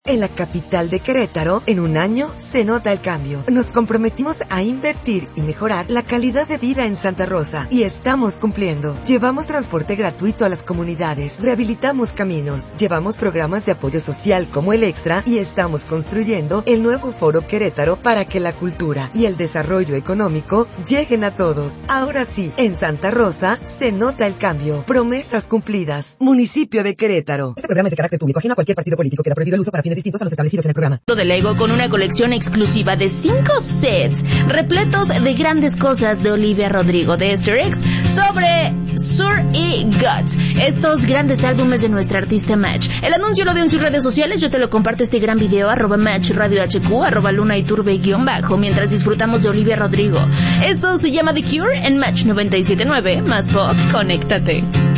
En la capital de Querétaro, en un año, se nota el cambio. Nos comprometimos a invertir y mejorar la calidad de vida en Santa Rosa, y estamos cumpliendo. Llevamos transporte gratuito a las comunidades, rehabilitamos caminos, llevamos programas de apoyo social como el Extra, y estamos construyendo el nuevo Foro Querétaro para que la cultura y el desarrollo económico lleguen a todos. Ahora sí, en Santa Rosa, se nota el cambio. Promesas cumplidas. Municipio de Querétaro. Este programa es de carácter público, ajeno a cualquier partido político. Queda prohibido el uso para fines distintos a los establecidos en el programa. De Lego con una colección exclusiva de 5 sets repletos de grandes cosas de Olivia Rodrigo de Easter eggs sobre Sur y Guts, estos grandes álbumes de nuestra artista Match. El anuncio lo dio en sus redes sociales, yo te lo comparto este gran video, @Match Radio HQ, @Luna_Iturbe_, mientras disfrutamos de Olivia Rodrigo. Esto se llama The Cure en Match 97.9, más pop, conéctate.